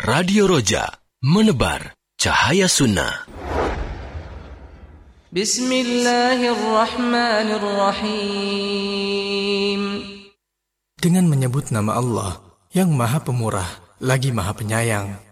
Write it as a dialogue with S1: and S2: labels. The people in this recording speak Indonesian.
S1: Radio Roja, menebar cahaya sunnah.
S2: Bismillahirrahmanirrahim.
S3: Dengan menyebut nama Allah yang Maha Pemurah lagi Maha Penyayang.